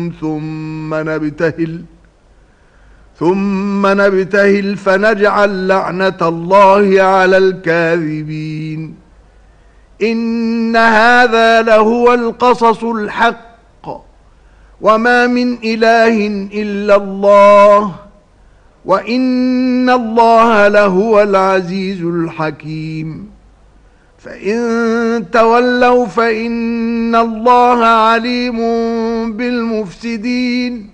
ثم نبتهل فنجعل لعنة الله على الكاذبين. إن هذا لهو القصص الحق، وما من إله إلا الله، وإن الله لهو العزيز الحكيم. فإن تولوا فإن الله عليم بالمفسدين.